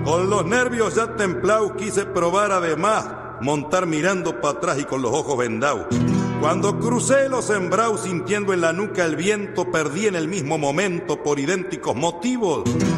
Con los nervios ya templados quise probar además montar mirando para atrás y con los ojos vendados. Cuando crucé los sembrados sintiendo en la nuca el viento, perdí en el mismo momento por idénticos motivos